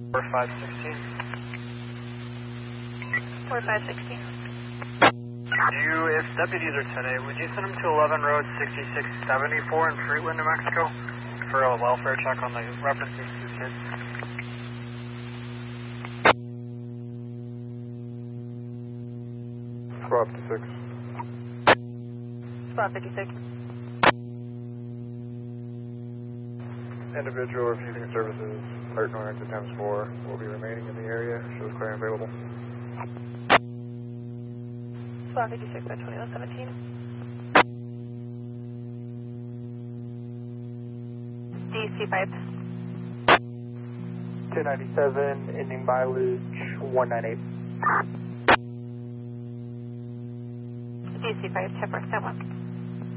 4516. 4516. If deputies are today, would you send them to 11 Road 6674 in Fruitland, New Mexico for a welfare check on the references to kids? Squad 56. Squad 56. Individual refusing services, alert going to times 4, will be remaining in the area. Shows clear and available. Squad 56 by 2117. DC pipe. 297, ending mileage 198. DC pipe, Chipper, step 1.